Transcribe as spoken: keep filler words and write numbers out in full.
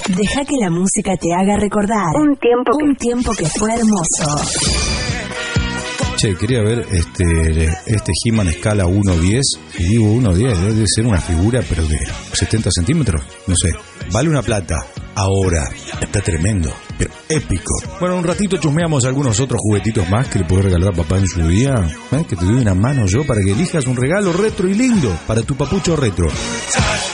Deja que la música te haga recordar Un tiempo un tiempo que fue hermoso. Che, quería ver este este He-Man escala uno diez. Y digo uno diez, debe ser una figura, pero de setenta centímetros. No sé. Vale una plata. Ahora. Está tremendo. Pero épico. Bueno, un ratito chusmeamos algunos otros juguetitos más que le puedo regalar a papá en su día. ¿Eh? Que te doy una mano yo para que elijas un regalo retro y lindo para tu papucho retro.